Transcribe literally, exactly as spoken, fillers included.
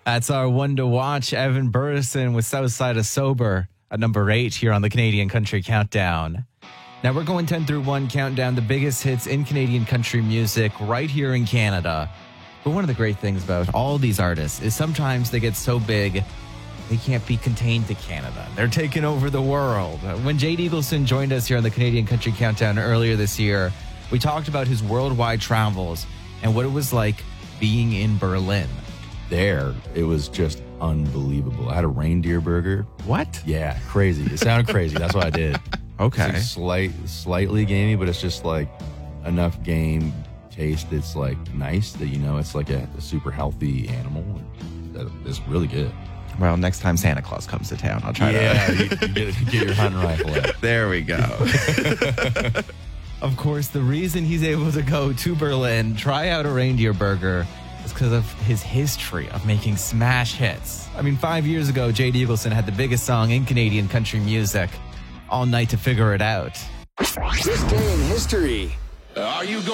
That's our one to watch. Evan Burrison with Southside of Sober at number eight here on the Canadian Country Countdown. Now we're going ten through one countdown, the biggest hits in Canadian country music right here in Canada. But one of the great things about all these artists is sometimes they get so big, they can't be contained to Canada. They're taking over the world. When Jade Eagleson joined us here on the Canadian Country Countdown earlier this year, we talked about his worldwide travels and what it was like being in Berlin. There, it was just unbelievable. I had a reindeer burger. What? Yeah, crazy. It sounded crazy. That's what I did. Okay. It's like slight, slightly gamey, but it's just like enough game taste. It's like nice that you know it's like a, a super healthy animal. That is really good. Well, next time Santa Claus comes to town, I'll try yeah, to... you, you get, get your hunting rifle out. There we go. Of course, the reason he's able to go to Berlin, try out a reindeer burger, is because of his history of making smash hits. I mean, five years ago, Jade Eagleson had the biggest song in Canadian country music, All Night to Figure It Out. This day in history. Are you going?